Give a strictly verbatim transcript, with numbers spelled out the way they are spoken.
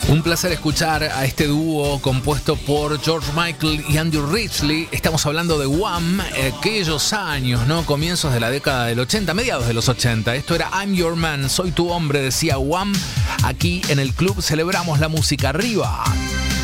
Un placer escuchar a este dúo compuesto por George Michael y Andrew Ridgeley. Estamos hablando de Wham, aquellos años, ¿no? Comienzos de la década del ochenta, mediados de los ochenta. Esto era I'm Your Man, soy tu hombre, decía Wham. Aquí en el club celebramos la música. Arriba.